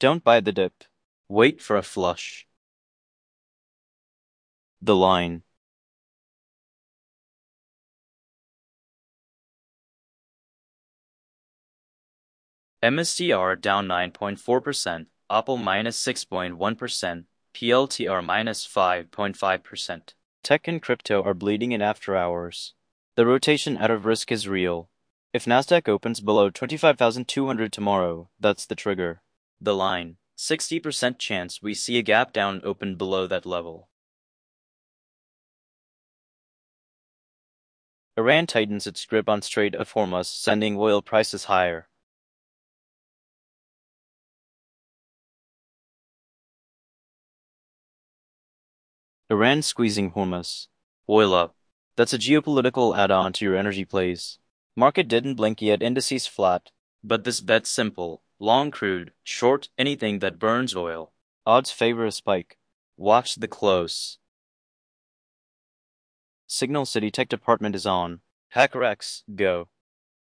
Don't buy the dip. Wait for a flush. The line. MSTR down 9.4%, Apple minus 6.1%, PLTR minus 5.5%. Tech and crypto are bleeding in after hours. The rotation out of risk is real. If Nasdaq opens below 25,200 tomorrow, that's the trigger. The line. 60% chance we see a gap down open below that level. Iran tightens its grip on Strait of Hormuz, sending oil prices higher. Iran squeezing Hormuz. Oil up. That's a geopolitical add-on to your energy plays. Market didn't blink yet, indices flat. But this bet's simple. Long crude, short anything that burns oil. Odds favor a spike. Watch the close. Signal City Tech Department is on. HackerX, go.